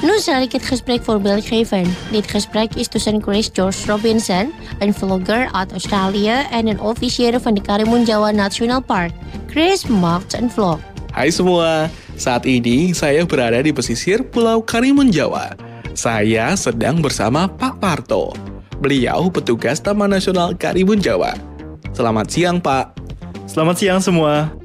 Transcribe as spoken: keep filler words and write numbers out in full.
Nu zal ik het gesprek voorbeeld geven. Dit gesprek is tussen Chris George Robinson, een vlogger uit Australië en een officier van de Karimunjawa National Park. Chris maakt een vlog. Hai semua, saat ini saya berada di pesisir Pulau Karimunjawa. Saya sedang bersama Pak Parto. Beliau petugas Taman Nasional Karimunjawa. Selamat siang, Pak. Selamat siang semua.